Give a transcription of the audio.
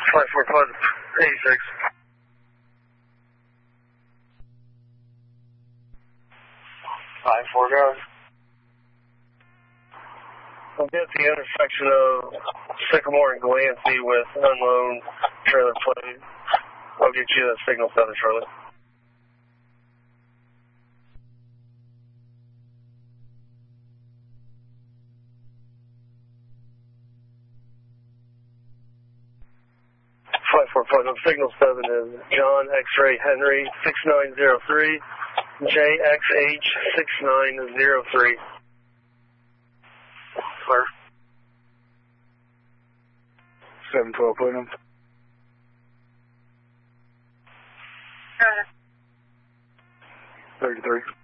Flight 486. Flight 4 goes. I'll be at the intersection of Sycamore and Glancy with unknown trailer plate. I'll get you that signal 7 shortly. Flight 4 signal 7 is John X-Ray Henry 6903, JXH 6903. Clear. 712, put him. 33.